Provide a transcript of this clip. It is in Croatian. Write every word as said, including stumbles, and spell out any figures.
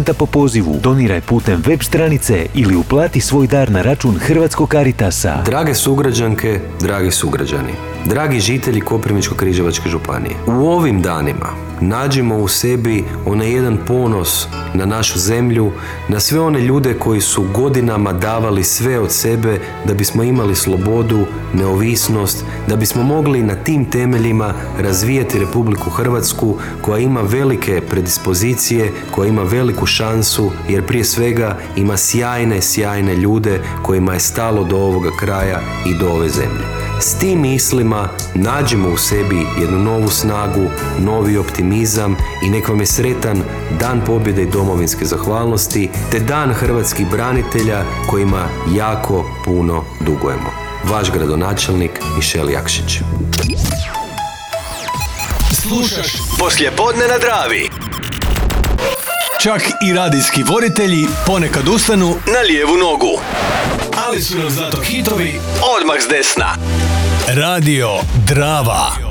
besplatna po pozivu. Doniraj putem web stranice ili uplati svoj dar na račun Hrvatskog Caritasa. Drage sugrađanke, dragi sugrađani, dragi žitelji Koprivničko-križevačke županije, u ovim danima nađimo u sebi onaj jedan ponos na našu zemlju, na sve one ljude koji su godinama davali sve od sebe da bismo imali slobodu, neovisnost, da bismo mogli na tim temeljima razvijati Republiku Hrvatsku koja ima velike predispozicije, koja ima veliku šansu, jer prije svega ima sjajne, sjajne ljude kojima je stalo do ovoga kraja i do ove zemlje. S tim mislima nađimo u sebi jednu novu snagu, novi optimizam i nek vam je sretan Dan pobjede i domovinske zahvalnosti te Dan hrvatskih branitelja kojima jako puno dugujemo. Vaš gradonačelnik Mišel Jakšić. Slušaš Poslijepodne na Dravi. Čak i radijski voditelji ponekad ustanu na lijevu nogu. Ali su nam zato hitovi odmah s desna. Radio Drava.